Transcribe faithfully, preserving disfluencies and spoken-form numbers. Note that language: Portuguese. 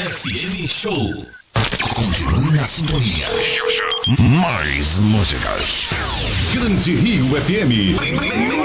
F M Show. Continue na sintonia. Mais músicas. Grande Rio F M.